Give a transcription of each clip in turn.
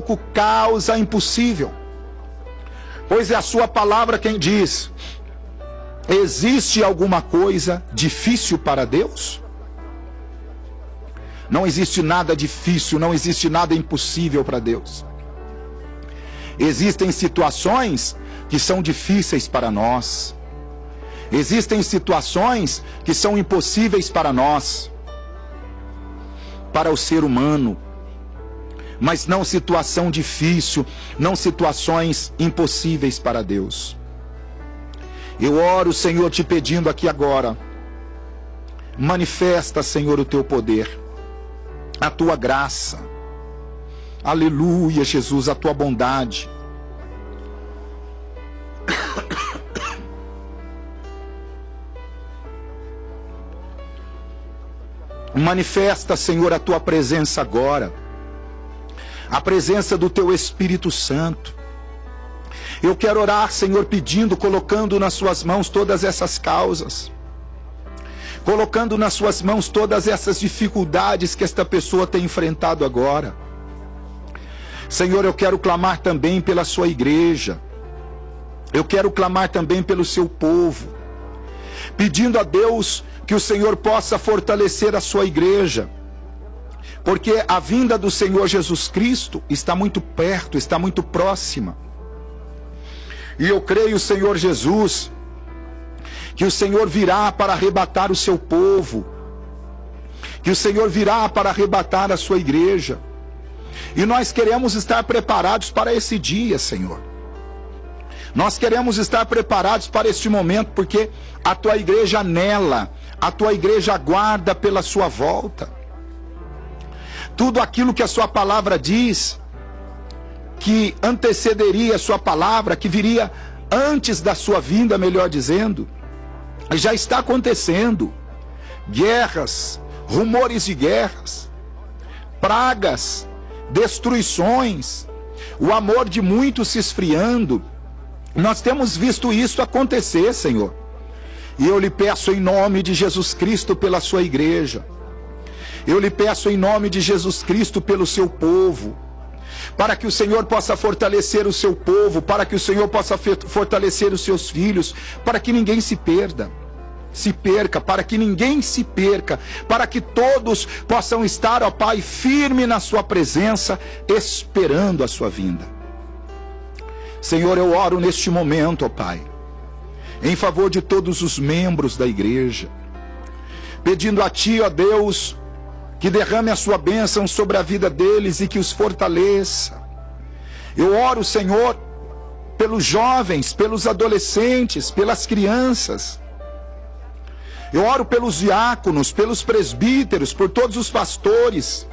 pouco causa impossível. Pois é a sua palavra quem diz: existe alguma coisa difícil para Deus? Não existe nada difícil, não existe nada impossível para Deus. Existem situações que são difíceis para nós. Existem situações que são impossíveis para nós, para o ser humano. Mas não situação difícil, não situações impossíveis para Deus. Eu oro, Senhor, te pedindo aqui agora, manifesta, Senhor, o teu poder, a tua graça, aleluia, Jesus, a tua bondade. Manifesta, Senhor, a tua presença agora, a presença do teu Espírito Santo. Eu quero orar, Senhor, pedindo, colocando nas suas mãos todas essas causas, colocando nas suas mãos todas essas dificuldades que esta pessoa tem enfrentado agora. Senhor, eu quero clamar também pela sua igreja, eu quero clamar também pelo seu povo, pedindo a Deus que o Senhor possa fortalecer a sua igreja, porque a vinda do Senhor Jesus Cristo está muito perto, está muito próxima. E eu creio, Senhor Jesus, que o Senhor virá para arrebatar o seu povo, que o Senhor virá para arrebatar a sua igreja. E nós queremos estar preparados para esse dia, Senhor. Nós queremos estar preparados para este momento, porque a tua igreja anela, a tua igreja aguarda pela sua volta. Tudo aquilo que a sua palavra diz, que antecederia a sua palavra, que viria antes da sua vinda, melhor dizendo, já está acontecendo. Guerras, rumores de guerras, pragas, destruições, o amor de muitos se esfriando. Nós temos visto isso acontecer, Senhor. E eu lhe peço em nome de Jesus Cristo pela sua igreja. Eu lhe peço em nome de Jesus Cristo pelo seu povo, para que o Senhor possa fortalecer o seu povo, para que o Senhor possa fortalecer os seus filhos, para que ninguém se perca, para que ninguém se perca, para que todos possam estar, ó Pai, firme na sua presença, esperando a sua vinda. Senhor, eu oro neste momento, ó Pai, em favor de todos os membros da igreja, pedindo a Ti, ó Deus, que derrame a sua bênção sobre a vida deles e que os fortaleça. Eu oro, Senhor, pelos jovens, pelos adolescentes, pelas crianças. Eu oro pelos diáconos, pelos presbíteros, por todos os pastores.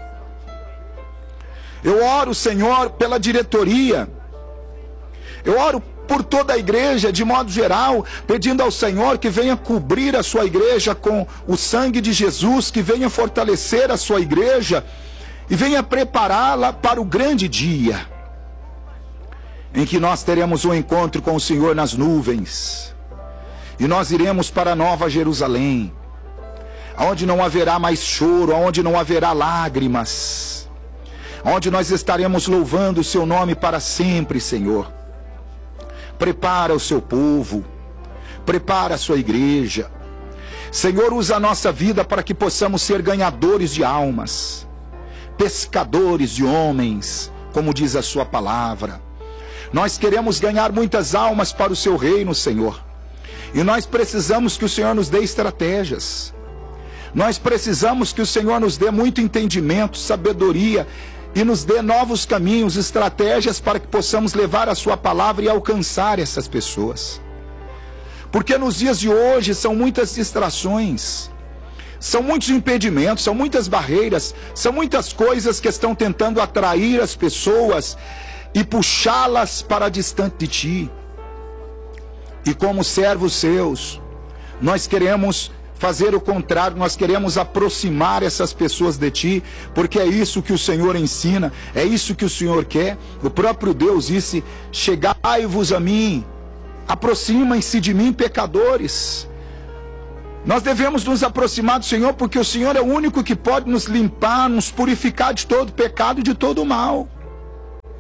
Eu oro, Senhor, pela diretoria. Eu oro por toda a igreja, de modo geral, pedindo ao Senhor que venha cobrir a sua igreja com o sangue de Jesus, que venha fortalecer a sua igreja e venha prepará-la para o grande dia, em que nós teremos um encontro com o Senhor nas nuvens, e nós iremos para a Nova Jerusalém, onde não haverá mais choro, onde não haverá lágrimas, onde nós estaremos louvando o seu nome para sempre, Senhor. Prepara o seu povo, prepara a sua igreja. Senhor, usa a nossa vida para que possamos ser ganhadores de almas, pescadores de homens, como diz a sua palavra. Nós queremos ganhar muitas almas para o seu reino, Senhor. E nós precisamos que o Senhor nos dê estratégias. Nós precisamos que o Senhor nos dê muito entendimento, sabedoria, e nos dê novos caminhos, estratégias para que possamos levar a sua palavra e alcançar essas pessoas. Porque nos dias de hoje são muitas distrações, são muitos impedimentos, são muitas barreiras, são muitas coisas que estão tentando atrair as pessoas e puxá-las para distante de Ti. E como servos seus, nós queremos fazer o contrário, nós queremos aproximar essas pessoas de Ti, porque é isso que o Senhor ensina, é isso que o Senhor quer. O próprio Deus disse: chegai-vos a mim, aproximem-se de mim, pecadores. Nós devemos nos aproximar do Senhor, porque o Senhor é o único que pode nos limpar, nos purificar de todo pecado e de todo mal.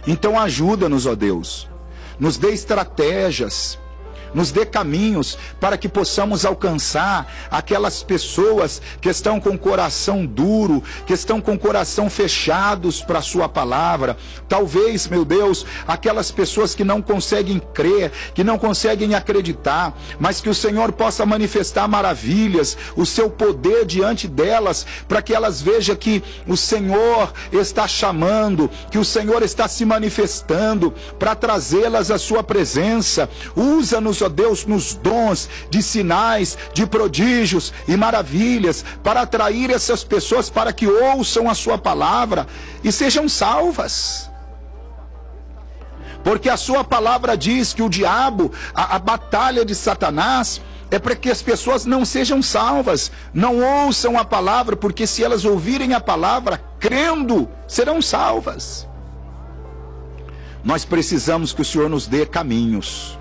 Então ajuda-nos, ó Deus, nos dê estratégias, nos dê caminhos para que possamos alcançar aquelas pessoas que estão com o coração duro, que estão com o coração fechados para a sua palavra. Talvez, meu Deus, aquelas pessoas que não conseguem crer, que não conseguem acreditar, mas que o Senhor possa manifestar maravilhas, o seu poder diante delas, para que elas vejam que o Senhor está chamando, que o Senhor está se manifestando para trazê-las à sua presença. Usa-nos, ó Deus, nos dons de sinais, de prodígios e maravilhas, para atrair essas pessoas para que ouçam a sua palavra e sejam salvas. Porque a sua palavra diz que o diabo, a batalha de Satanás, é para que as pessoas não sejam salvas, não ouçam a palavra, porque se elas ouvirem a palavra, crendo, serão salvas. Nós precisamos que o Senhor nos dê caminhos.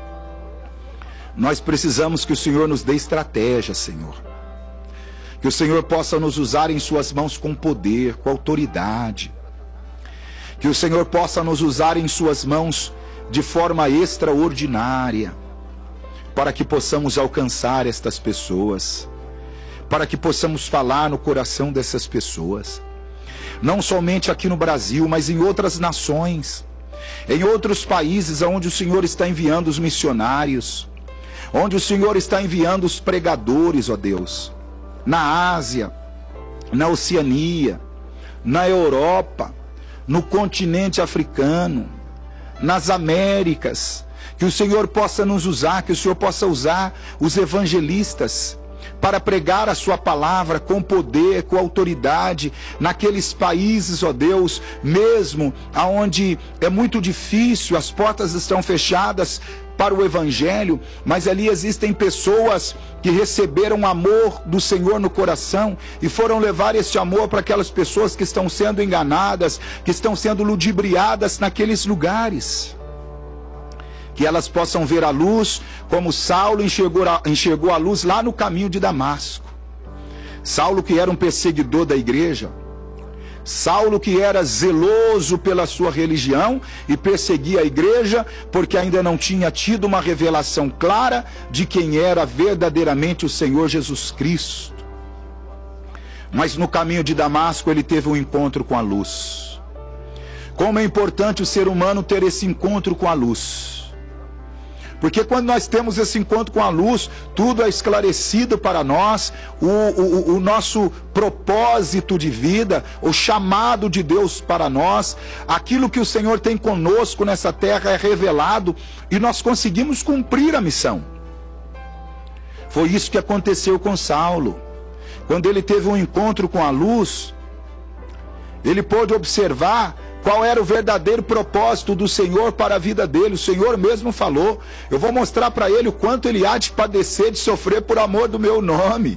Nós precisamos que o Senhor nos dê estratégia, Senhor. Que o Senhor possa nos usar em suas mãos com poder, com autoridade. Que o Senhor possa nos usar em suas mãos de forma extraordinária, para que possamos alcançar estas pessoas, para que possamos falar no coração dessas pessoas, não somente aqui no Brasil, mas em outras nações, em outros países onde o Senhor está enviando os missionários, onde o Senhor está enviando os pregadores, ó Deus, na Ásia, na Oceania, na Europa, no continente africano, nas Américas. Que o Senhor possa nos usar, que o Senhor possa usar os evangelistas para pregar a sua palavra com poder, com autoridade, naqueles países, ó Deus, mesmo aonde é muito difícil, as portas estão fechadas para o evangelho, mas ali existem pessoas que receberam amor do Senhor no coração e foram levar esse amor para aquelas pessoas que estão sendo enganadas, que estão sendo ludibriadas naqueles lugares. Que elas possam ver a luz, como Saulo enxergou a luz lá no caminho de Damasco. Saulo, que era um perseguidor da igreja, Saulo, que era zeloso pela sua religião e perseguia a igreja, porque ainda não tinha tido uma revelação clara de quem era verdadeiramente o Senhor Jesus Cristo. Mas no caminho de Damasco ele teve um encontro com a luz. Como é importante o ser humano ter esse encontro com a luz. Porque quando nós temos esse encontro com a luz, tudo é esclarecido para nós, o nosso propósito de vida, o chamado de Deus para nós, aquilo que o Senhor tem conosco nessa terra é revelado e nós conseguimos cumprir a missão. Foi isso que aconteceu com Saulo. Quando ele teve um encontro com a luz, ele pôde observar qual era o verdadeiro propósito do Senhor para a vida dele. O Senhor mesmo falou: eu vou mostrar para ele o quanto ele há de padecer, de sofrer por amor do meu nome.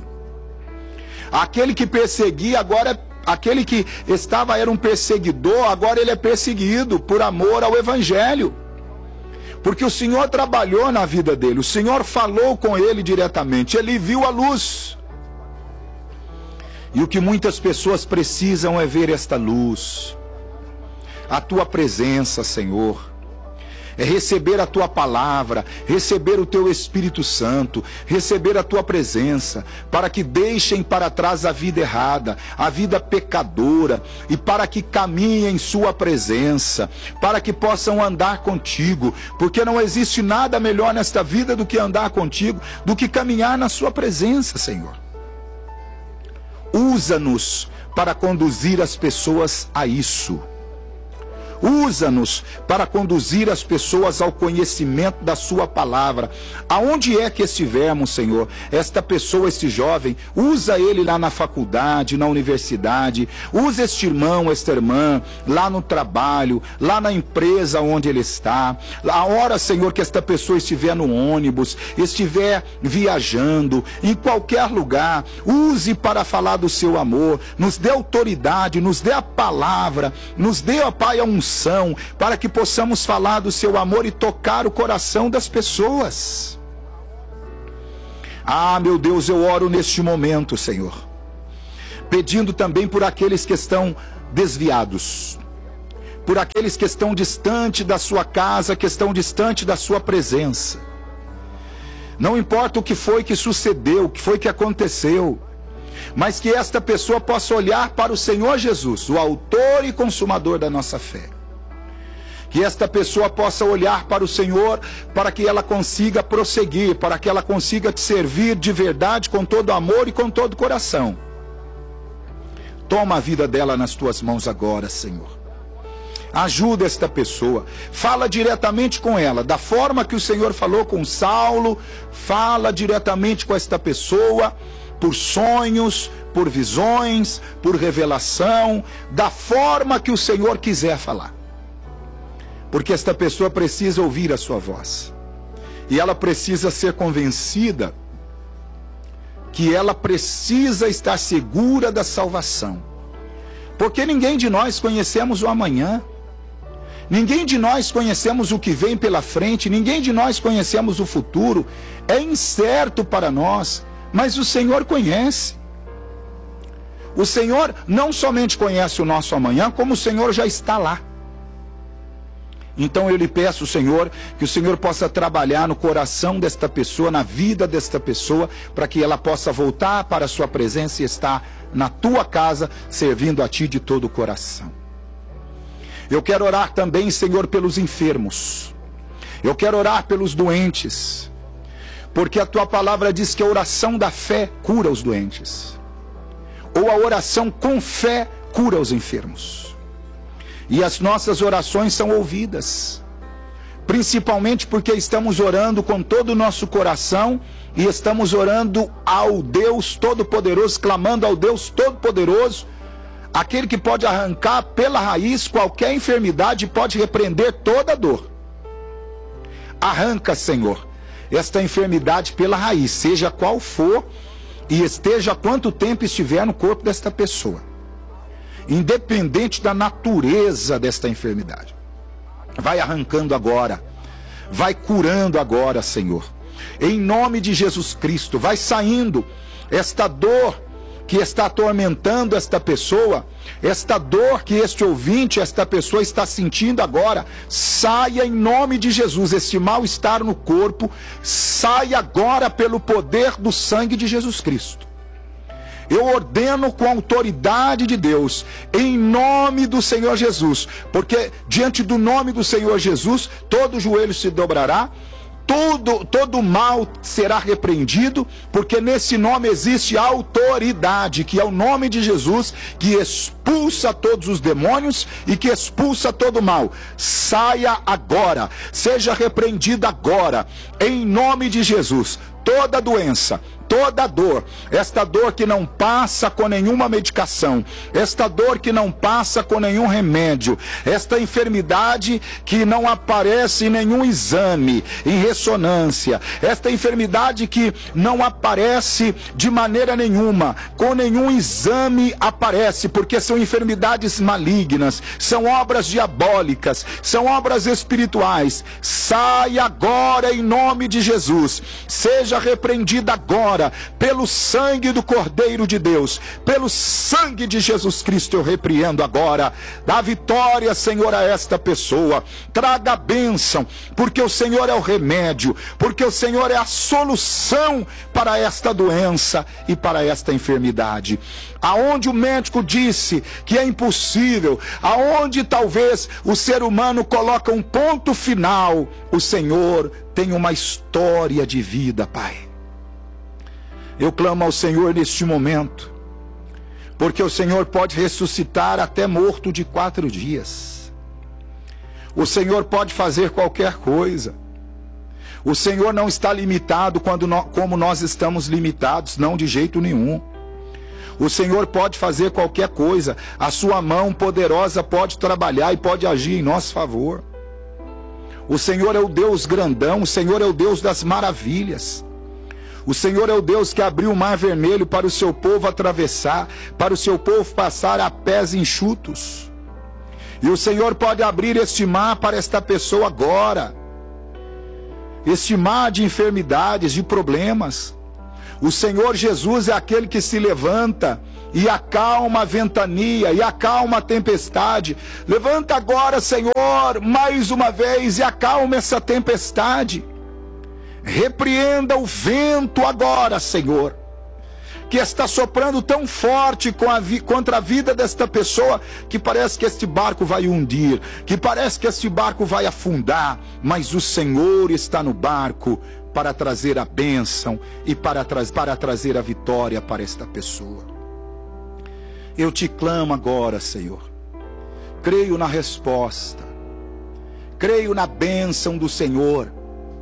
Aquele que perseguia agora, aquele que era um perseguidor, agora ele é perseguido por amor ao Evangelho. Porque o Senhor trabalhou na vida dele, o Senhor falou com ele diretamente, ele viu a luz. E o que muitas pessoas precisam é ver esta luz. A tua presença, Senhor, é receber a tua palavra, receber o teu Espírito Santo, receber a tua presença, para que deixem para trás a vida errada, a vida pecadora, e para que caminhem em sua presença, para que possam andar contigo, porque não existe nada melhor nesta vida do que andar contigo, do que caminhar na sua presença, Senhor. Usa-nos para conduzir as pessoas a isso. Usa-nos para conduzir as pessoas ao conhecimento da sua palavra. Aonde é que estivermos, Senhor, esta pessoa, este jovem, usa ele lá na faculdade, na universidade, usa este irmão, esta irmã, lá no trabalho, lá na empresa onde ele está. A hora, Senhor, que esta pessoa estiver no ônibus, estiver viajando, em qualquer lugar, use para falar do seu amor, nos dê autoridade, nos dê a palavra, nos dê, ó Pai, a unção, para que possamos falar do seu amor e tocar o coração das pessoas. Ah, meu Deus, eu oro neste momento, Senhor, pedindo também por aqueles que estão desviados, por aqueles que estão distante da sua casa, que estão distante da sua presença. Não importa o que foi que sucedeu, o que foi que aconteceu, mas que esta pessoa possa olhar para o Senhor Jesus, o autor e consumador da nossa fé. Que esta pessoa possa olhar para o Senhor, para que ela consiga prosseguir, para que ela consiga te servir de verdade, com todo amor e com todo coração. Toma a vida dela nas tuas mãos agora, Senhor. Ajuda esta pessoa, fala diretamente com ela, da forma que o Senhor falou com Saulo, fala diretamente com esta pessoa, por sonhos, por visões, por revelação, da forma que o Senhor quiser falar. Porque esta pessoa precisa ouvir a sua voz, e ela precisa ser convencida que ela precisa estar segura da salvação, porque ninguém de nós conhecemos o amanhã. Ninguém de nós conhecemos o que vem pela frente, ninguém de nós conhecemos o futuro, é incerto para nós, mas o Senhor conhece. O Senhor não somente conhece o nosso amanhã, como o Senhor já está lá. Então eu lhe peço, Senhor, que o Senhor possa trabalhar no coração desta pessoa, na vida desta pessoa, para que ela possa voltar para a sua presença e estar na tua casa, servindo a ti de todo o coração. Eu quero orar também, Senhor, pelos enfermos. Eu quero orar pelos doentes. Porque a tua palavra diz que a oração da fé cura os doentes. Ou a oração com fé cura os enfermos. E as nossas orações são ouvidas. Principalmente porque estamos orando com todo o nosso coração e estamos orando ao Deus Todo-Poderoso, clamando ao Deus Todo-Poderoso, aquele que pode arrancar pela raiz qualquer enfermidade e pode repreender toda dor. Arranca, Senhor, esta enfermidade pela raiz, seja qual for, e esteja quanto tempo estiver no corpo desta pessoa, independente da natureza desta enfermidade. Vai arrancando agora, vai curando agora, Senhor, em nome de Jesus Cristo. Vai saindo esta dor que está atormentando esta pessoa, esta dor que este ouvinte, esta pessoa está sentindo agora, saia em nome de Jesus. Este mal-estar no corpo, saia agora pelo poder do sangue de Jesus Cristo. Eu ordeno com a autoridade de Deus, em nome do Senhor Jesus, porque diante do nome do Senhor Jesus, todo joelho se dobrará, todo mal será repreendido, porque nesse nome existe autoridade, que é o nome de Jesus, que expulsa todos os demônios e que expulsa todo mal. Saia agora, seja repreendida agora, em nome de Jesus. Toda doença, toda dor, esta dor que não passa com nenhuma medicação, esta dor que não passa com nenhum remédio, esta enfermidade que não aparece em nenhum exame, em ressonância, esta enfermidade que não aparece de maneira nenhuma, com nenhum exame aparece, porque são enfermidades malignas, são obras diabólicas, são obras espirituais. Sai agora em nome de Jesus, seja repreendida agora pelo sangue do Cordeiro de Deus, pelo sangue de Jesus Cristo. Eu repreendo agora. Dá vitória, Senhor, a esta pessoa, traga a bênção, porque o Senhor é o remédio, porque o Senhor é a solução para esta doença e para esta enfermidade. Aonde o médico disse que é impossível, aonde talvez o ser humano coloca um ponto final, o Senhor tem uma história de vida, Pai. Eu clamo ao Senhor neste momento, porque o Senhor pode ressuscitar até morto de 4 dias. O Senhor pode fazer qualquer coisa. O Senhor não está limitado como nós estamos limitados, não, de jeito nenhum. O Senhor pode fazer qualquer coisa. A sua mão poderosa pode trabalhar e pode agir em nosso favor. O Senhor é o Deus grandão, o Senhor é o Deus das maravilhas. O Senhor é o Deus que abriu o mar vermelho para o seu povo atravessar, para o seu povo passar a pés enxutos. E o Senhor pode abrir este mar para esta pessoa agora. Este mar de enfermidades, de problemas. O Senhor Jesus é aquele que se levanta e acalma a ventania, e acalma a tempestade. Levanta agora, Senhor, mais uma vez, e acalma essa tempestade. Repreenda o vento agora, Senhor, que está soprando tão forte contra a vida desta pessoa, que parece que este barco vai hundir, que parece que este barco vai afundar, mas o Senhor está no barco para trazer a bênção e para trazer a vitória para esta pessoa. Eu te clamo agora, Senhor. Creio na resposta. Creio na bênção do Senhor.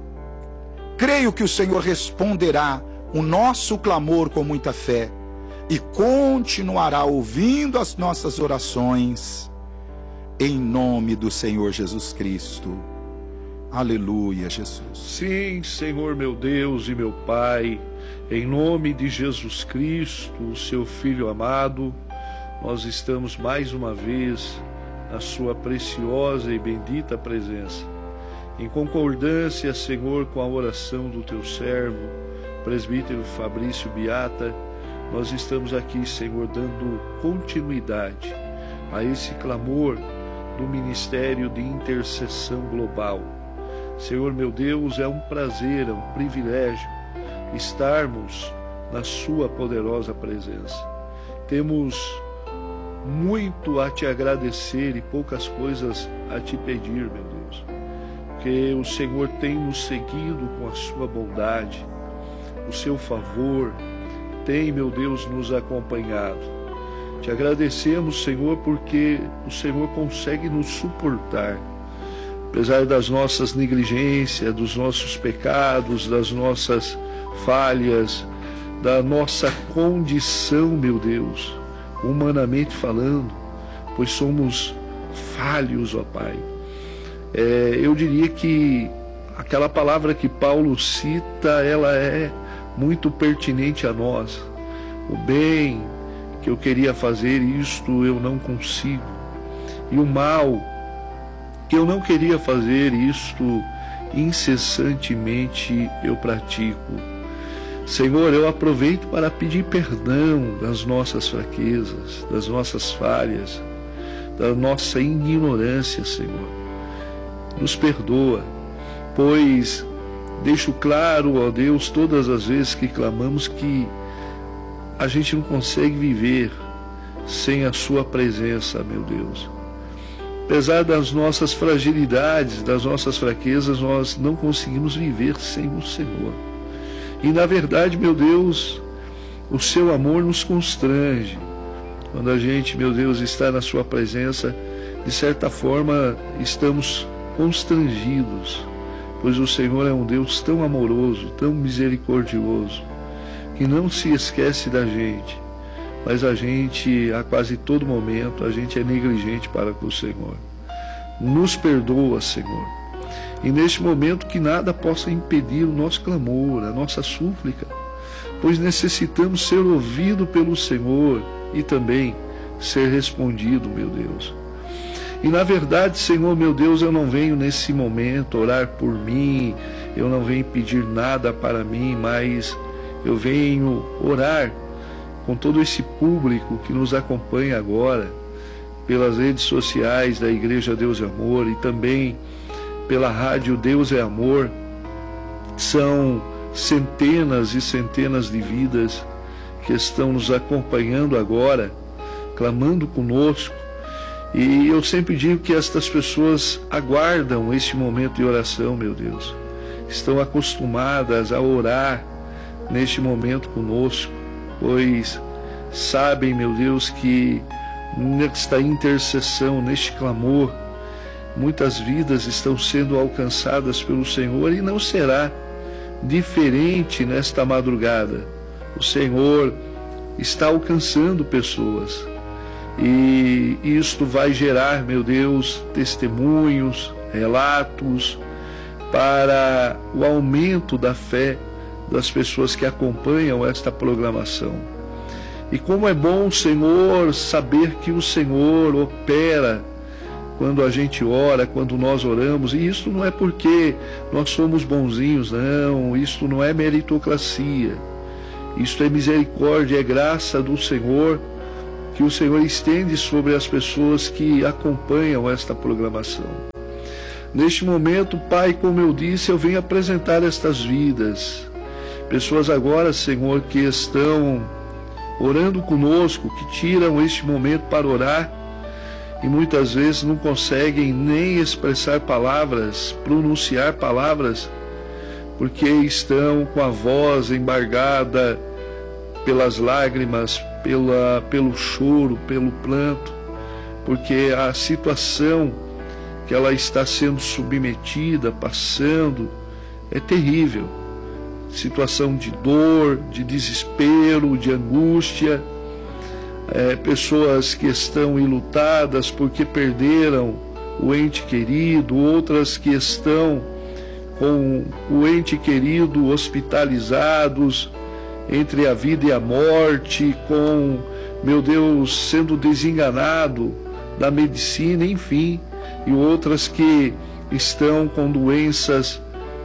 Creio que o Senhor responderá o nosso clamor com muita fé e continuará ouvindo as nossas orações, em nome do Senhor Jesus Cristo. Aleluia, Jesus. Sim, Senhor meu Deus e meu Pai, em nome de Jesus Cristo, o seu Filho amado, nós estamos mais uma vez na sua preciosa e bendita presença, em concordância, Senhor, com a oração do teu servo, presbítero Fabrício Beata. Nós estamos aqui, Senhor, dando continuidade a esse clamor do Ministério de Intercessão Global. Senhor meu Deus, é um prazer, é um privilégio estarmos na sua poderosa presença. Temos muito a te agradecer e poucas coisas a te pedir, meu Deus, porque o Senhor tem nos seguido com a sua bondade, o seu favor, tem, meu Deus, nos acompanhado. Te agradecemos, Senhor, porque o Senhor consegue nos suportar, apesar das nossas negligências, dos nossos pecados, das nossas falhas, da nossa condição, meu Deus, humanamente falando, pois somos falhos, ó Pai. Eu diria que aquela palavra que Paulo cita, ela é muito pertinente a nós. O bem que eu queria fazer, isto eu não consigo, e o mal que eu não queria fazer, isto incessantemente eu pratico. Senhor, eu aproveito para pedir perdão das nossas fraquezas, das nossas falhas, da nossa ignorância, Senhor. Nos perdoa, pois deixo claro, ó Deus, todas as vezes que clamamos que a gente não consegue viver sem a sua presença, meu Deus. Apesar das nossas fragilidades, das nossas fraquezas, nós não conseguimos viver sem o Senhor. E na verdade, meu Deus, o seu amor nos constrange. Quando a gente, meu Deus, está na sua presença, de certa forma estamos constrangidos, pois o Senhor é um Deus tão amoroso, tão misericordioso, que não se esquece da gente, mas a gente, a quase todo momento, a gente é negligente para com o Senhor. Nos perdoa, Senhor. E neste momento que nada possa impedir o nosso clamor, a nossa súplica, pois necessitamos ser ouvido pelo Senhor e também ser respondido, meu Deus. E na verdade, Senhor, meu Deus, eu não venho nesse momento orar por mim, eu não venho pedir nada para mim, mas eu venho orar com todo esse público que nos acompanha agora, pelas redes sociais da Igreja Deus é Amor e também pela rádio Deus é Amor. São centenas e centenas de vidas que estão nos acompanhando agora, clamando conosco. E eu sempre digo que estas pessoas aguardam este momento de oração, meu Deus. Estão acostumadas a orar neste momento conosco, pois sabem, meu Deus, que nesta intercessão, neste clamor, muitas vidas estão sendo alcançadas pelo Senhor e não será diferente nesta madrugada. O Senhor está alcançando pessoas e isto vai gerar, meu Deus, testemunhos, relatos para o aumento da fé das pessoas que acompanham esta programação. E como é bom, Senhor, saber que o Senhor opera quando a gente ora, quando nós oramos, e isso não é porque nós somos bonzinhos, não, isso não é meritocracia, Isto é misericórdia, é graça do Senhor, que o Senhor estende sobre as pessoas que acompanham esta programação. Neste momento, Pai, como eu disse, eu venho apresentar estas vidas. Pessoas agora, Senhor, que estão orando conosco, que tiram este momento para orar e muitas vezes não conseguem nem expressar palavras, pronunciar palavras, porque estão com a voz embargada pelas lágrimas, pelo choro, pelo pranto, porque a situação que ela está sendo submetida, passando, é terrível. Situação de dor, de desespero, de angústia, pessoas que estão enlutadas porque perderam o ente querido, outras que estão com o ente querido hospitalizados entre a vida e a morte, com, meu Deus, sendo desenganado da medicina, enfim, e outras que estão com doenças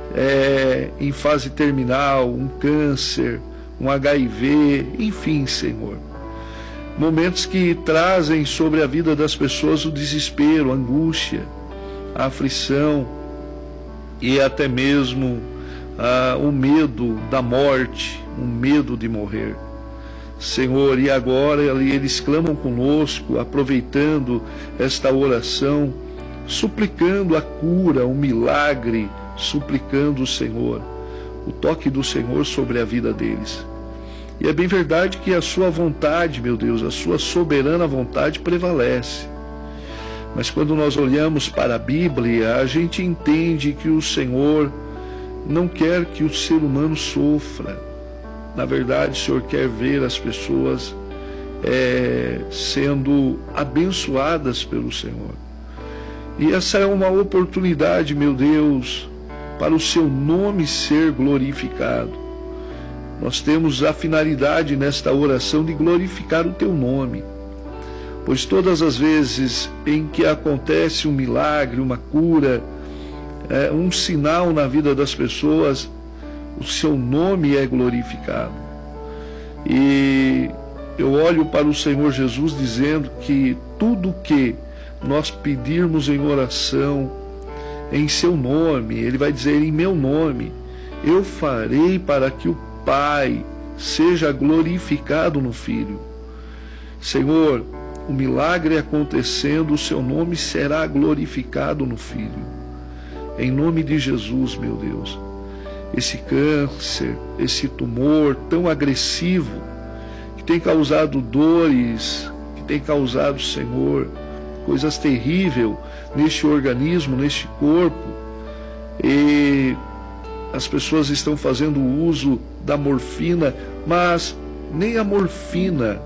em fase terminal, um câncer, um HIV, enfim, Senhor. Momentos que trazem sobre a vida das pessoas o desespero, a angústia, a aflição e até mesmo o medo da morte, o medo de morrer. Senhor, e agora eles clamam conosco, aproveitando esta oração, suplicando a cura, o milagre, suplicando o Senhor, o toque do Senhor sobre a vida deles. E é bem verdade que a sua vontade, meu Deus, a sua soberana vontade prevalece. Mas quando nós olhamos para a Bíblia, a gente entende que o Senhor não quer que o ser humano sofra. Na verdade, o Senhor quer ver as pessoas sendo abençoadas pelo Senhor. E essa é uma oportunidade, meu Deus, para o seu nome ser glorificado. Nós temos a finalidade nesta oração de glorificar o teu nome, pois todas as vezes em que acontece um milagre, uma cura, um sinal na vida das pessoas, o seu nome é glorificado. E eu olho para o Senhor Jesus dizendo que tudo que nós pedirmos em oração, em seu nome, ele vai dizer em meu nome, eu farei para que o Pai seja glorificado no Filho. Senhor, o milagre acontecendo, o seu nome será glorificado no Filho. Em nome de Jesus, meu Deus. Esse câncer, esse tumor tão agressivo, que tem causado dores, que tem causado, Senhor, coisas terríveis neste organismo, neste corpo, e as pessoas estão fazendo uso da morfina, mas nem a morfina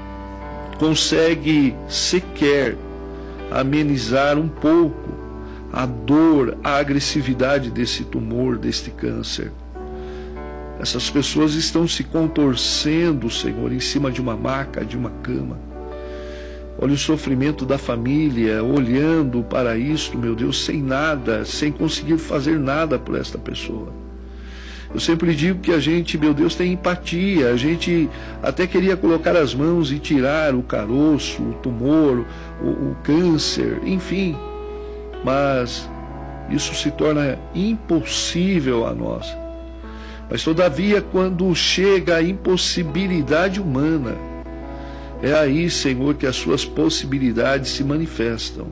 consegue sequer amenizar um pouco a dor, a agressividade desse tumor, deste câncer. Essas pessoas estão se contorcendo, Senhor, em cima de uma maca, de uma cama. Olha o sofrimento da família, olhando para isto, meu Deus, sem nada, sem conseguir fazer nada por esta pessoa. Eu sempre digo que a gente, meu Deus, tem empatia. A gente até queria colocar as mãos e tirar o caroço, o tumor, o câncer, enfim. Mas isso se torna impossível a nós. Mas todavia, quando chega a impossibilidade humana, é aí, Senhor, que as suas possibilidades se manifestam.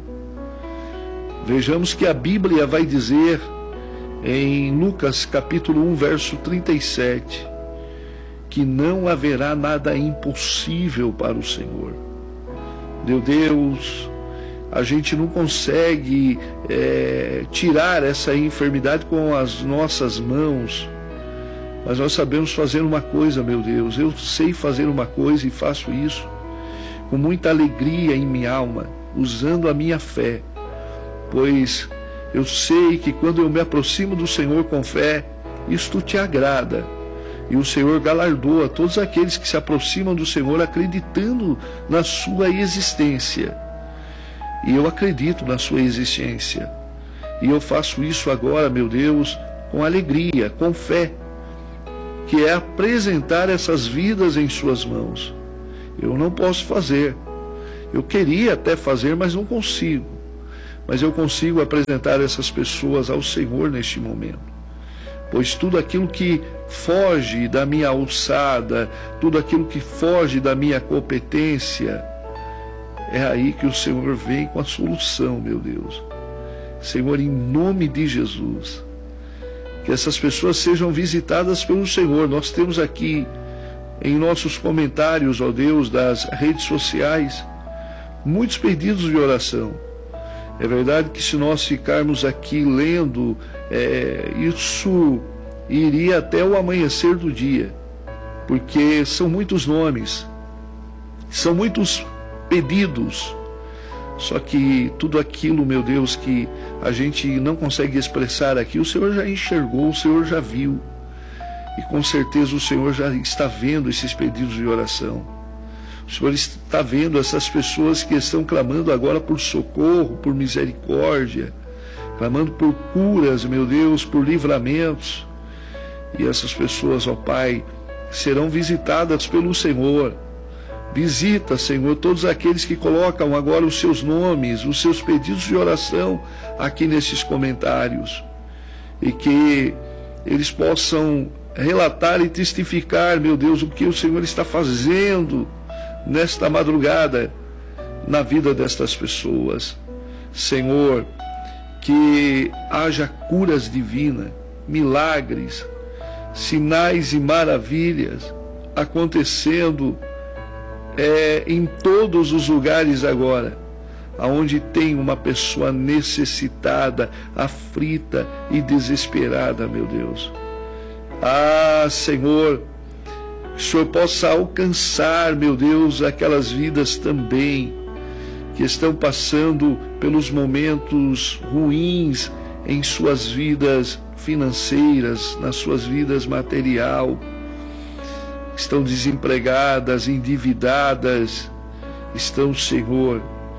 Vejamos que a Bíblia vai dizer em Lucas capítulo 1, verso 37, que não haverá nada impossível para o Senhor. Meu Deus, a gente não consegue tirar essa enfermidade com as nossas mãos, mas nós sabemos fazer uma coisa, meu Deus. Eu sei fazer uma coisa e faço isso com muita alegria em minha alma, usando a minha fé, pois eu sei que quando eu me aproximo do Senhor com fé, isto te agrada. E o Senhor galardoa todos aqueles que se aproximam do Senhor acreditando na sua existência. E eu acredito na sua existência. E eu faço isso agora, meu Deus, com alegria, com fé, que é apresentar essas vidas em suas mãos. Eu não posso fazer. Eu queria até fazer, mas não consigo. Mas eu consigo apresentar essas pessoas ao Senhor neste momento. Pois tudo aquilo que foge da minha alçada, tudo aquilo que foge da minha competência, é aí que o Senhor vem com a solução, meu Deus. Senhor, em nome de Jesus, que essas pessoas sejam visitadas pelo Senhor. Nós temos aqui em nossos comentários, ó Deus, das redes sociais, muitos pedidos de oração. É verdade que se nós ficarmos aqui lendo, isso iria até o amanhecer do dia, porque são muitos nomes, são muitos pedidos. Só que tudo aquilo, meu Deus, que a gente não consegue expressar aqui, o Senhor já enxergou, o Senhor já viu. E com certeza o Senhor já está vendo esses pedidos de oração. O Senhor está vendo essas pessoas que estão clamando agora por socorro, por misericórdia, clamando por curas, meu Deus, por livramentos. E essas pessoas, ó Pai, serão visitadas pelo Senhor. Visita, Senhor, todos aqueles que colocam agora os seus nomes, os seus pedidos de oração aqui nesses comentários. E que eles possam relatar e testificar, meu Deus, o que o Senhor está fazendo nesta madrugada na vida destas pessoas. Senhor, que haja curas divinas, milagres, sinais e maravilhas acontecendo em todos os lugares agora, aonde tem uma pessoa necessitada, aflita e desesperada, meu Deus. Ah, Senhor, que o Senhor possa alcançar, meu Deus, aquelas vidas também que estão passando pelos momentos ruins em suas vidas financeiras, nas suas vidas material, estão desempregadas, endividadas, estão, Senhor,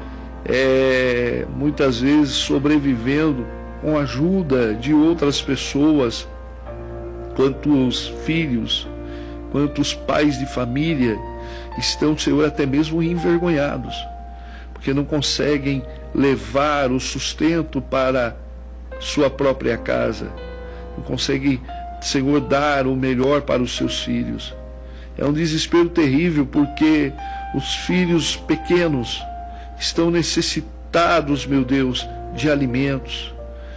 muitas vezes sobrevivendo com a ajuda de outras pessoas, quantos filhos, quantos pais de família estão, Senhor, até mesmo envergonhados, porque não conseguem levar o sustento para sua própria casa, não conseguem, Senhor, dar o melhor para os seus filhos. É um desespero terrível, porque os filhos pequenos estão necessitados, meu Deus, de alimentos.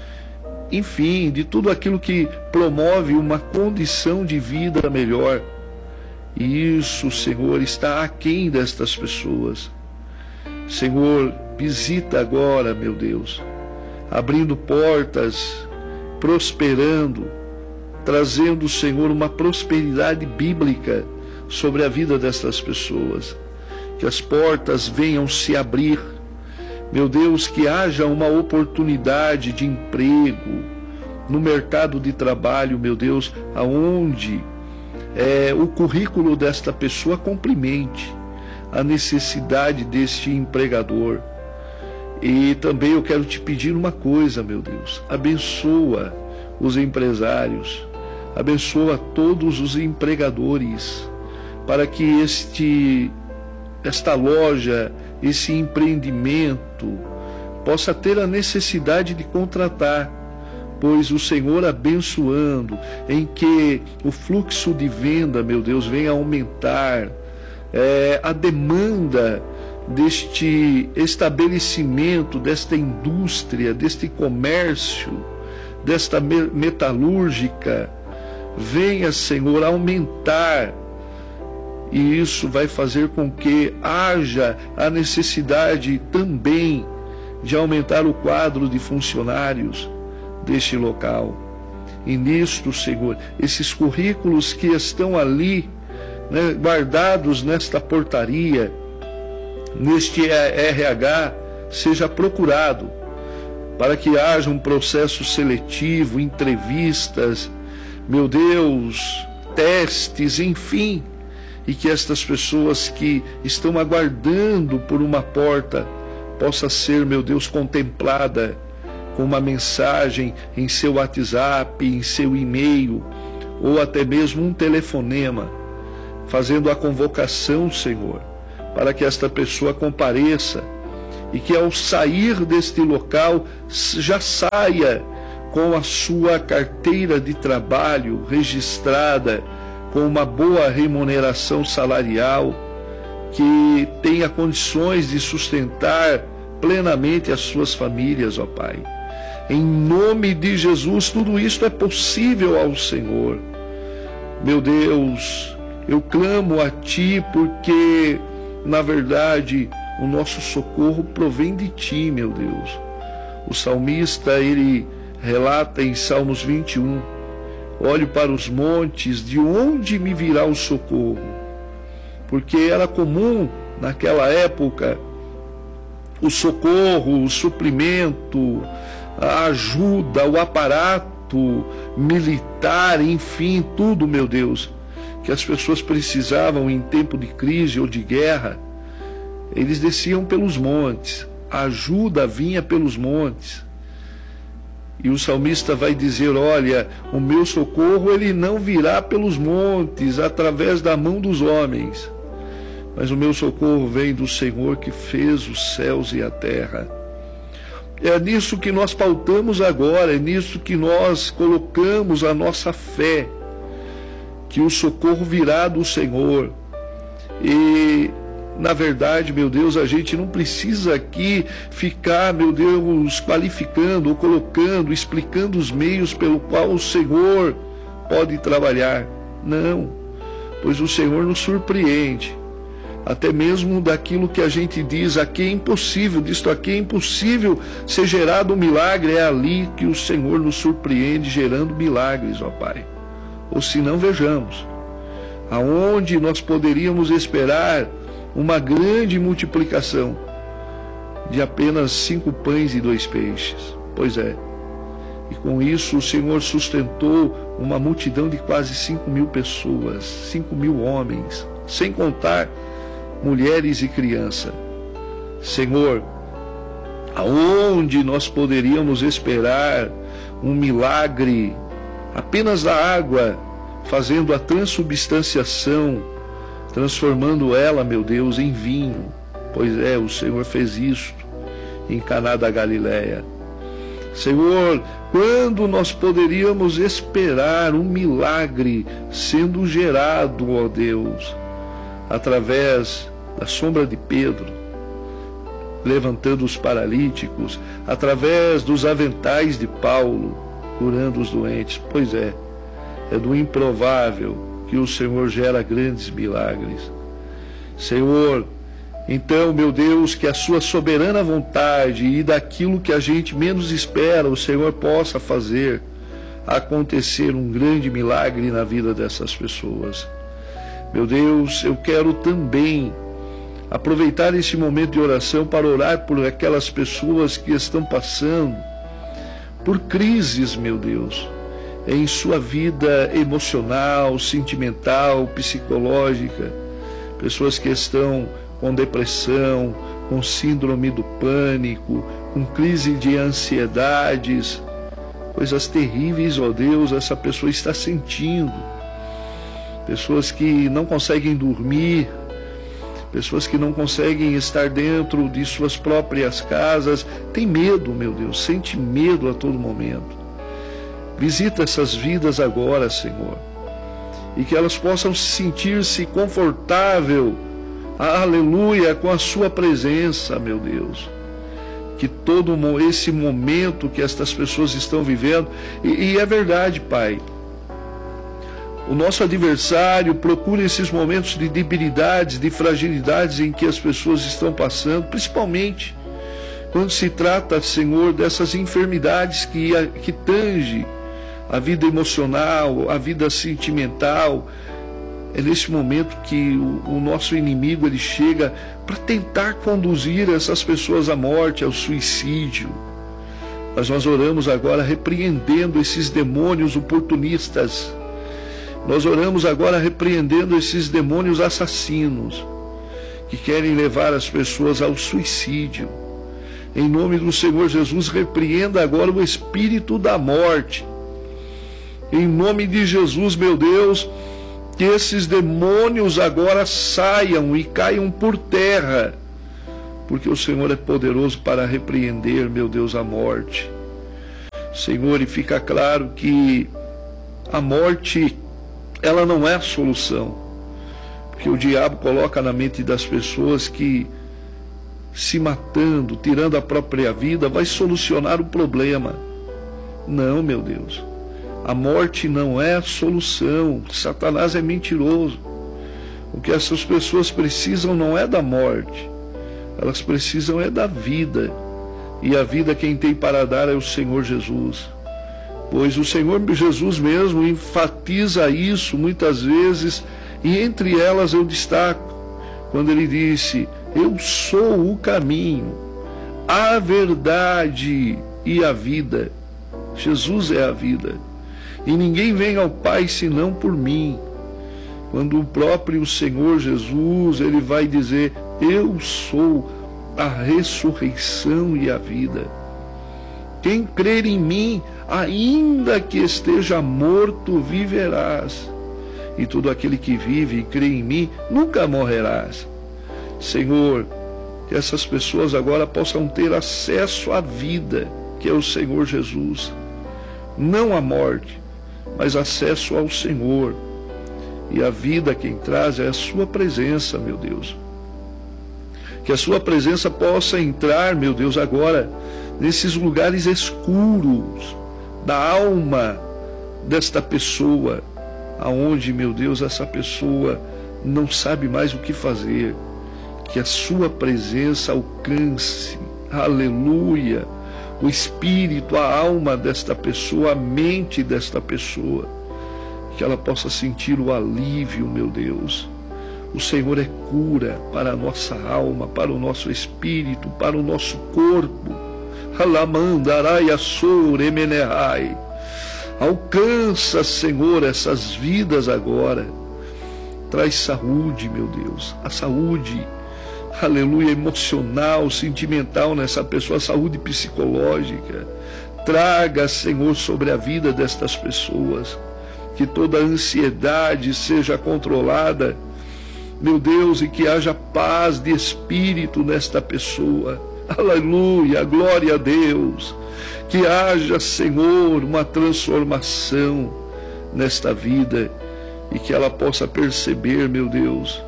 Enfim, de tudo aquilo que promove uma condição de vida melhor. E isso, Senhor, está aquém destas pessoas. Senhor, visita agora, meu Deus, abrindo portas, prosperando, trazendo, Senhor, uma prosperidade bíblica sobre a vida destas pessoas, que as portas venham se abrir, meu Deus, que haja uma oportunidade de emprego no mercado de trabalho, meu Deus, aonde o currículo desta pessoa complemente a necessidade deste empregador. E também eu quero te pedir uma coisa, meu Deus, abençoa os empresários, abençoa todos os empregadores, para que esta loja, esse empreendimento possa ter a necessidade de contratar, pois o Senhor abençoando, em que o fluxo de venda, meu Deus, venha aumentar, a demanda deste estabelecimento, desta indústria, deste comércio, desta metalúrgica, venha, Senhor, aumentar. E isso vai fazer com que haja a necessidade também de aumentar o quadro de funcionários deste local. E nisto, Senhor, esses currículos que estão ali, né, guardados nesta portaria, neste RH, seja procurado, para que haja um processo seletivo, entrevistas, meu Deus, testes, enfim, e que estas pessoas que estão aguardando por uma porta possa ser, meu Deus, contemplada com uma mensagem em seu WhatsApp, em seu e-mail, ou até mesmo um telefonema, fazendo a convocação, Senhor, para que esta pessoa compareça e que ao sair deste local já saia com a sua carteira de trabalho registrada, com uma boa remuneração salarial, que tenha condições de sustentar plenamente as suas famílias, ó Pai. Em nome de Jesus, tudo isso é possível ao Senhor. Meu Deus, eu clamo a Ti porque, na verdade, o nosso socorro provém de Ti, meu Deus. O salmista, ele relata em Salmos 21, olho para os montes, de onde me virá o socorro? Porque era comum, naquela época, o socorro, o suprimento, a ajuda, o aparato militar, enfim, tudo, meu Deus, que as pessoas precisavam em tempo de crise ou de guerra, eles desciam pelos montes, a ajuda vinha pelos montes. E o salmista vai dizer, olha, o meu socorro ele não virá pelos montes, através da mão dos homens, mas o meu socorro vem do Senhor que fez os céus e a terra. É nisso que nós pautamos agora, é nisso que nós colocamos a nossa fé, que o socorro virá do Senhor. E, na verdade, meu Deus, a gente não precisa aqui ficar, meu Deus, qualificando ou colocando, explicando os meios pelo qual o Senhor pode trabalhar. Não, pois o Senhor nos surpreende. Até mesmo daquilo que a gente diz, aqui é impossível, disto aqui é impossível ser gerado um milagre, é ali que o Senhor nos surpreende gerando milagres, ó Pai. Ou se não, vejamos, aonde nós poderíamos esperar uma grande multiplicação de apenas 5 pães e 2 peixes. Pois é, e com isso o Senhor sustentou uma multidão de quase 5.000 pessoas, 5.000 homens, sem contar mulheres e crianças. Senhor, aonde nós poderíamos esperar um milagre apenas da água, fazendo a transubstanciação, transformando ela, meu Deus, em vinho? Pois é, o Senhor fez isto em Caná da Galileia. Senhor, quando nós poderíamos esperar um milagre sendo gerado, ó Deus, através da sombra de Pedro, levantando os paralíticos, através dos aventais de Paulo, curando os doentes? Pois é do improvável que o Senhor gera grandes milagres. Senhor, então, meu Deus, que a sua soberana vontade e daquilo que a gente menos espera, o Senhor possa fazer acontecer um grande milagre na vida dessas pessoas. Meu Deus, eu quero também aproveitar esse momento de oração para orar por aquelas pessoas que estão passando por crises, meu Deus, em sua vida emocional, sentimental, psicológica. Pessoas que estão com depressão, com síndrome do pânico, com crise de ansiedades, coisas terríveis, ó Deus, essa pessoa está sentindo. Pessoas que não conseguem dormir, pessoas que não conseguem estar dentro de suas próprias casas, tem medo, meu Deus, sente medo a todo momento. Visita essas vidas agora, Senhor, e que elas possam sentir-se confortável, aleluia, com a sua presença, meu Deus. Que todo esse momento que estas pessoas estão vivendo, e é verdade, Pai, o nosso adversário procura esses momentos de debilidades, de fragilidades em que as pessoas estão passando, principalmente quando se trata, Senhor, dessas enfermidades que tange a vida emocional, a vida sentimental. É nesse momento que o nosso inimigo ele chega para tentar conduzir essas pessoas à morte, ao suicídio. Mas nós oramos agora repreendendo esses demônios oportunistas. Nós oramos agora repreendendo esses demônios assassinos que querem levar as pessoas ao suicídio. Em nome do Senhor Jesus, repreenda agora o espírito da morte Em nome de Jesus, meu Deus, que esses demônios agora saiam e caiam por terra, porque o Senhor é poderoso para repreender, meu Deus, a morte. Senhor, e fica claro que a morte, ela não é a solução, porque o diabo coloca na mente das pessoas que se matando, tirando a própria vida, vai solucionar o problema. Não, meu Deus, a morte não é a solução. Satanás é mentiroso. O que essas pessoas precisam não é da morte, elas precisam é da vida. E a vida quem tem para dar é o Senhor Jesus. Pois o Senhor Jesus mesmo enfatiza isso muitas vezes, e entre elas eu destaco quando ele disse: eu sou o caminho, a verdade e a vida. Jesus é a vida, e ninguém vem ao Pai senão por mim. Quando o próprio Senhor Jesus, ele vai dizer: eu sou a ressurreição e a vida. Quem crer em mim, ainda que esteja morto, viverás. E todo aquele que vive e crê em mim, nunca morrerás. Senhor, que essas pessoas agora possam ter acesso à vida, que é o Senhor Jesus. Não à morte, mas acesso ao Senhor. E a vida quem traz é a sua presença, meu Deus. Que a sua presença possa entrar, meu Deus, agora nesses lugares escuros da alma desta pessoa, aonde, meu Deus, essa pessoa não sabe mais o que fazer. Que a sua presença alcance, aleluia, o espírito, a alma desta pessoa, a mente desta pessoa, que ela possa sentir o alívio, meu Deus. O Senhor é cura para a nossa alma, para o nosso espírito, para o nosso corpo. Alcança, Senhor, essas vidas agora. Traz saúde, meu Deus, a saúde, aleluia, emocional, sentimental nessa pessoa, a saúde psicológica. Traga, Senhor, sobre a vida destas pessoas, que toda ansiedade seja controlada, meu Deus, e que haja paz de espírito nesta pessoa. Aleluia, glória a Deus. Que haja, Senhor, uma transformação nesta vida, e que ela possa perceber, meu Deus,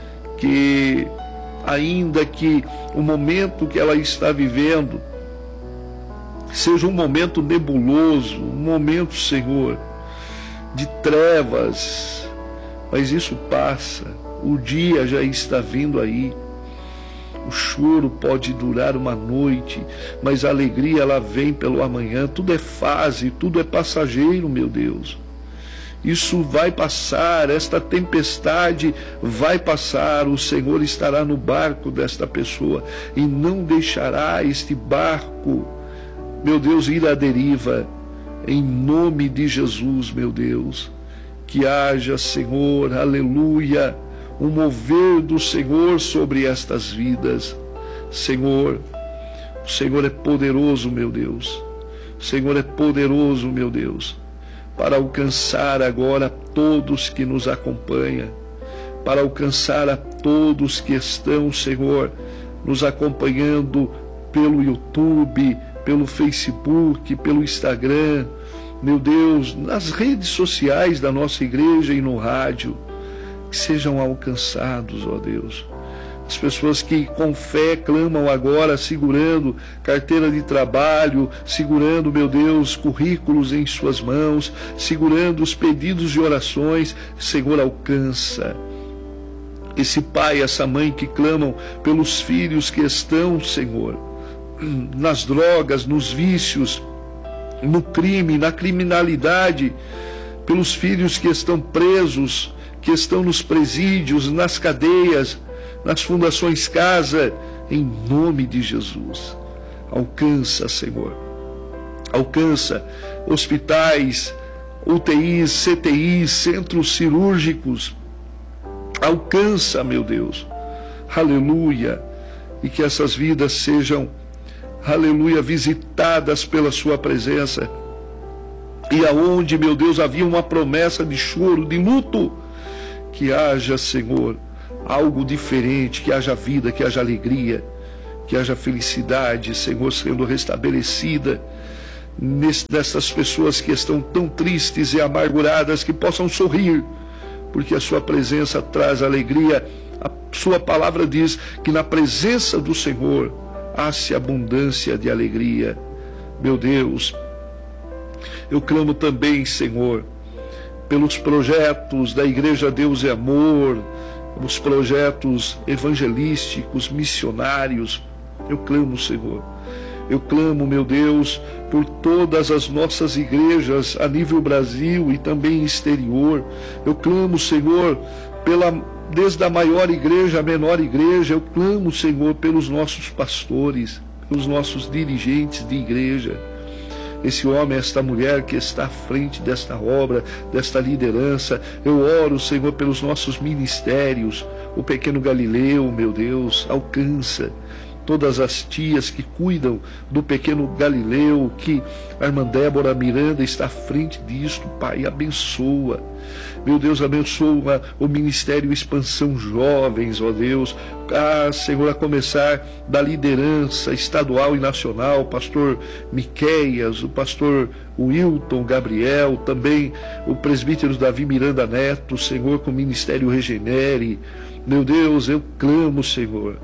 que ainda que o momento que ela está vivendo seja um momento nebuloso, um momento, Senhor, de trevas, mas isso passa. O dia já está vindo aí. O choro pode durar uma noite, mas a alegria, ela vem pelo amanhã. Tudo é fase, tudo é passageiro, meu Deus. Isso vai passar, esta tempestade vai passar. O Senhor estará no barco desta pessoa e não deixará este barco, meu Deus, ir à deriva. Em nome de Jesus, meu Deus, que haja, Senhor, aleluia, um mover do Senhor sobre estas vidas. Senhor, o Senhor é poderoso, meu Deus. O Senhor é poderoso, meu Deus, para alcançar agora todos que nos acompanham, para alcançar a todos que estão, Senhor, nos acompanhando pelo YouTube, pelo Facebook, pelo Instagram, meu Deus, nas redes sociais da nossa igreja e no rádio. Que sejam alcançados, ó Deus, as pessoas que com fé clamam agora, segurando carteira de trabalho, segurando, meu Deus, currículos em suas mãos, segurando os pedidos de orações. Senhor, alcança esse pai, essa mãe que clamam pelos filhos que estão, Senhor, nas drogas, nos vícios, no crime, na criminalidade, pelos filhos que estão presos, que estão nos presídios, nas cadeias, nas fundações casa, em nome de Jesus. Alcança, Senhor. Alcança hospitais, UTIs, CTIs, centros cirúrgicos. Alcança, meu Deus. Aleluia. E que essas vidas sejam, aleluia, visitadas pela sua presença. E aonde, meu Deus, havia uma promessa de choro, de luto, que haja, Senhor, algo diferente, que haja vida, que haja alegria, que haja felicidade, Senhor, sendo restabelecida nessas pessoas que estão tão tristes e amarguradas, que possam sorrir, porque a sua presença traz alegria. A sua palavra diz que na presença do Senhor há-se abundância de alegria. Meu Deus, eu clamo também, Senhor, pelos projetos da Igreja Deus e Amor, os projetos evangelísticos, missionários. Eu clamo, Senhor. Eu clamo, meu Deus, por todas as nossas igrejas a nível Brasil e também exterior. Eu clamo, Senhor, desde a maior igreja à menor igreja. Eu clamo, Senhor, pelos nossos pastores, pelos nossos dirigentes de igreja. Esse homem, esta mulher que está à frente desta obra, desta liderança. Eu oro, Senhor, pelos nossos ministérios. O pequeno Galileu, meu Deus, alcança todas as tias que cuidam do pequeno Galileu, que a irmã Débora Miranda está à frente disto. Pai, abençoa. Meu Deus, abençoa o Ministério Expansão Jovens, ó Deus. Senhor, a começar da liderança estadual e nacional, o pastor Miqueias, o pastor Wilton Gabriel, também o presbítero Davi Miranda Neto, Senhor, com o Ministério Regenere. Meu Deus, eu clamo, Senhor,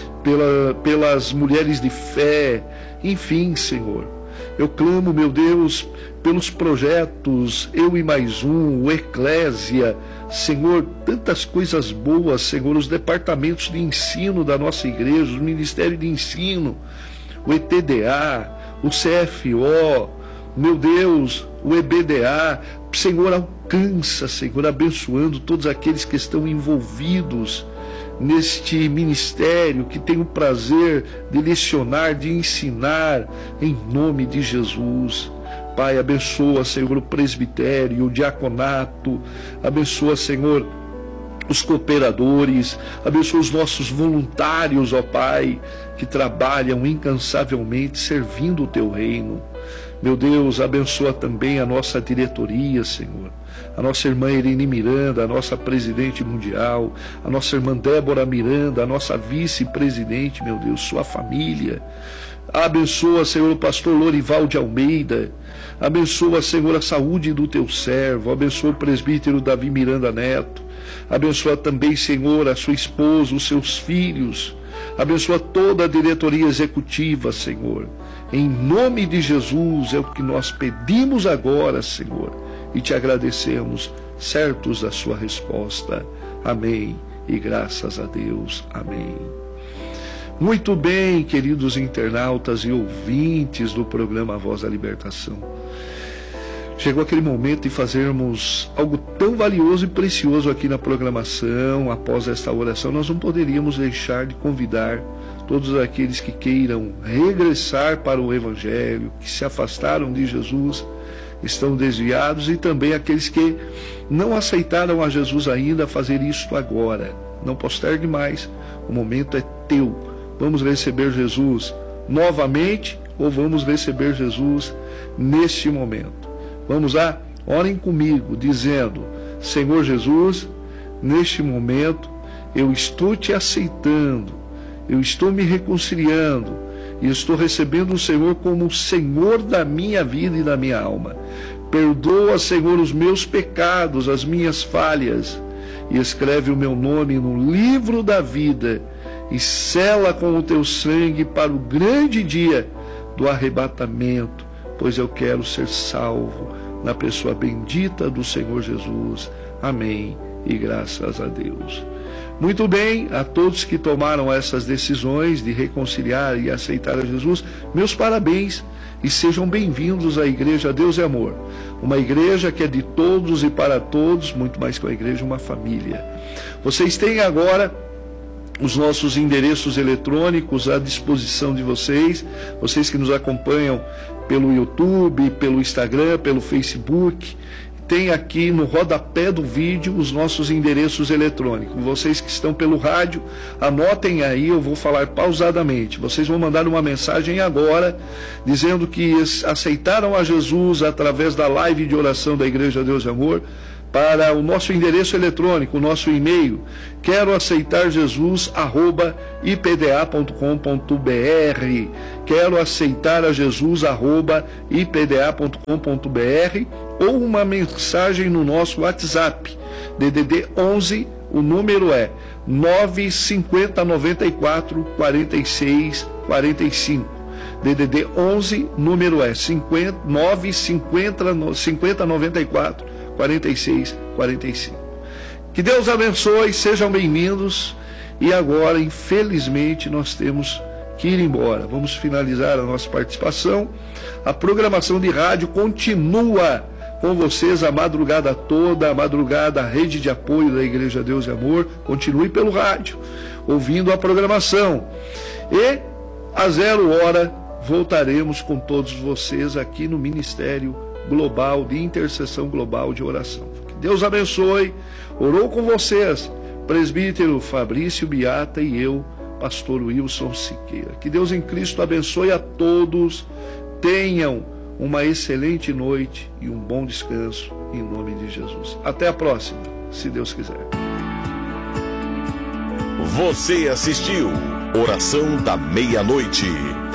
pelas mulheres de fé, enfim, Senhor. Eu clamo, meu Deus, pelos projetos Eu e Mais Um, o Eclésia, Senhor, tantas coisas boas, Senhor, os departamentos de ensino da nossa igreja, o Ministério de Ensino, o ETDA, o CFO, meu Deus, o EBDA. Senhor, alcança, Senhor, abençoando todos aqueles que estão envolvidos neste ministério, que tem o prazer de lecionar, de ensinar, em nome de Jesus. Pai, abençoa, Senhor, o presbitério, o diaconato, abençoa, Senhor, os cooperadores, abençoa os nossos voluntários, ó Pai, que trabalham incansavelmente servindo o Teu reino. Meu Deus, abençoa também a nossa diretoria, Senhor, a nossa irmã Irene Miranda, a nossa presidente mundial, a nossa irmã Débora Miranda, a nossa vice-presidente, meu Deus, sua família. Abençoa, Senhor, o pastor Lorival de Almeida. Abençoa, Senhor, a saúde do Teu servo. Abençoa o presbítero Davi Miranda Neto. Abençoa também, Senhor, a sua esposa, os seus filhos. Abençoa toda a diretoria executiva, Senhor. Em nome de Jesus é o que nós pedimos agora, Senhor, e te agradecemos, certos da sua resposta. Amém. E graças a Deus. Amém. Muito bem, queridos internautas e ouvintes do programa Voz da Libertação. Chegou aquele momento de fazermos algo tão valioso e precioso aqui na programação. Após esta oração, nós não poderíamos deixar de convidar todos aqueles que queiram regressar para o Evangelho, que se afastaram de Jesus, estão desviados, e também aqueles que não aceitaram a Jesus ainda, a fazer isto agora. Não postergue mais, o momento é teu. Vamos receber Jesus novamente ou vamos receber Jesus neste momento? Vamos lá? Orem comigo, dizendo: Senhor Jesus, neste momento eu estou te aceitando, eu estou me reconciliando e estou recebendo o Senhor como o Senhor da minha vida e da minha alma. Perdoa, Senhor, os meus pecados, as minhas falhas, e escreve o meu nome no livro da vida e sela com o teu sangue para o grande dia do arrebatamento, pois eu quero ser salvo na pessoa bendita do Senhor Jesus. Amém. E graças a Deus. Muito bem, a todos que tomaram essas decisões de reconciliar e aceitar a Jesus, meus parabéns e sejam bem-vindos à Igreja Deus e Amor. Uma igreja que é de todos e para todos, muito mais que uma igreja, uma família. Vocês têm agora os nossos endereços eletrônicos à disposição de vocês, vocês que nos acompanham pelo YouTube, pelo Instagram, pelo Facebook. tem aqui no rodapé do vídeo os nossos endereços eletrônicos. Vocês que estão pelo rádio, anotem aí, eu vou falar pausadamente. Vocês vão mandar uma mensagem agora, dizendo que aceitaram a Jesus através da live de oração da Igreja Deus e Amor, para o nosso endereço eletrônico, o nosso e-mail, quero aceitar Jesus, @ipda.com.br, quero aceitar a Jesus, @ipda.com.br, ou uma mensagem no nosso WhatsApp, DDD 11, o número é 95094 46 45. DDD 11, número é 95094 46 45. Que Deus abençoe, sejam bem-vindos. E agora, infelizmente, nós temos que ir embora. Vamos finalizar a nossa participação. A programação de rádio continua com vocês a madrugada toda, a madrugada, a rede de apoio da Igreja Deus e Amor. Continue pelo rádio, ouvindo a programação. E às 0h voltaremos com todos vocês aqui no Ministério Global de Intercessão Global de Oração. Que Deus abençoe. Orou com vocês presbítero Fabrício Biata e eu, pastor Wilson Siqueira. Que Deus em Cristo abençoe a todos. Tenham uma excelente noite e um bom descanso em nome de Jesus. Até a próxima, se Deus quiser. Você assistiu Oração da Meia-Noite.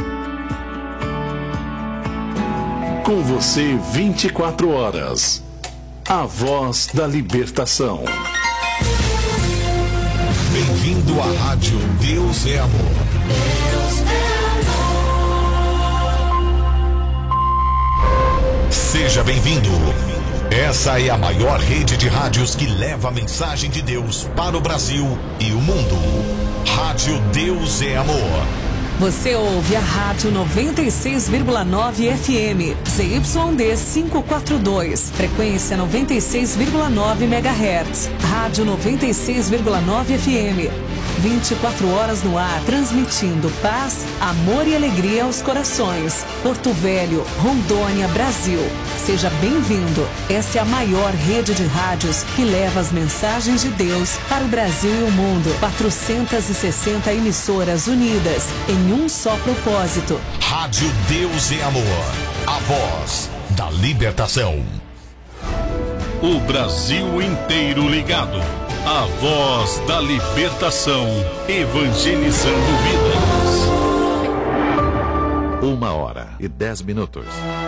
Com você 24 horas. A voz da libertação. Bem-vindo à Rádio Deus é Amor. Deus é amor. Seja bem-vindo. Essa é a maior rede de rádios que leva a mensagem de Deus para o Brasil e o mundo. Rádio Deus é Amor. Você ouve a Rádio 96,9 FM, ZYD 542, frequência 96,9 MHz. Rádio 96,9 FM, 24 horas no ar, transmitindo paz, amor e alegria aos corações. Porto Velho, Rondônia, Brasil. Seja bem-vindo. Essa é a maior rede de rádios que leva as mensagens de Deus para o Brasil e o mundo. 460 emissoras unidas em um só propósito. Rádio Deus é Amor, a voz da libertação. O Brasil inteiro ligado. A voz da libertação, evangelizando vidas. 1h10.